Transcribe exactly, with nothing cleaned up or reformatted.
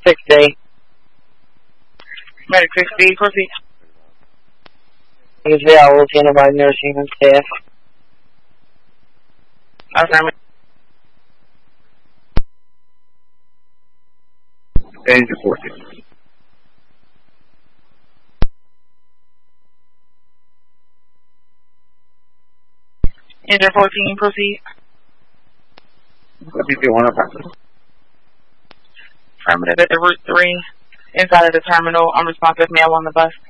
sixty. Medic sixty, proceed. Is available to by nursing and staff. Affirmative. Danger fourteen. Engine fourteen, proceed. Let me do one of them. Affirmative at the Route three, inside of the terminal, unresponsive male on the bus.